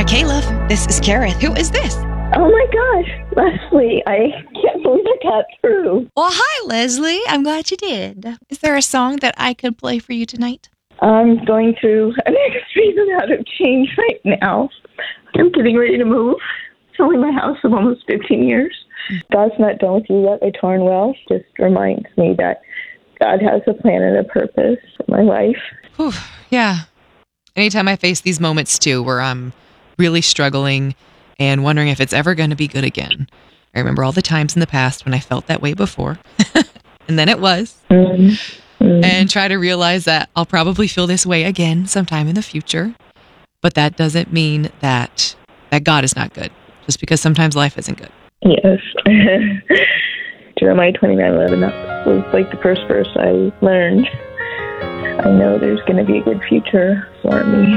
Caleb, this is Kareth. Who is this? Oh my gosh, Leslie, I can't believe I got through. Well, hi, Leslie. I'm glad you did. Is there a song that I could play for you tonight? I'm going through an extreme amount of change right now. I'm getting ready to move. Selling my house of almost 15 years. God's not done with you yet by Torn Well. Just reminds me that God has a plan and a purpose for my life. Whew, yeah. Anytime I face these moments too, where I'm really struggling and wondering if it's ever going to be good again. I remember all the times in the past when I felt that way before. And then it was. And try to realize that I'll probably feel this way again sometime in the future. But that doesn't mean that God is not good. Just because sometimes life isn't good. Yes. Jeremiah 29:11, that was like the first verse I learned. I know there's going to be a good future for me.